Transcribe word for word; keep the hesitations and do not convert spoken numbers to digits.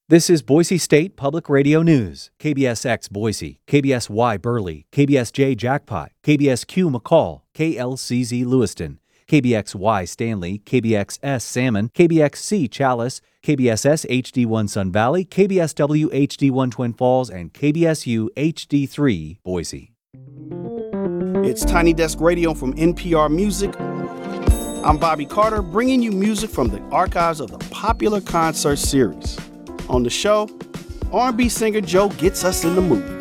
This is Boise State Public Radio News. K B S X Boise, K B S Y Burley, K B S J Jackpot, K B S Q McCall, K L C Z Lewiston, K B X Y Stanley, K B X S Salmon, K B X C Chalice, K B S S H D one Sun Valley, K B S W H D one Twin Falls, and K B S U H D three Boise. It's Tiny Desk Radio from N P R Music. I'm Bobby Carter, bringing you music from the archives of the popular concert series. On the show, R and B singer Joe gets us in the mood.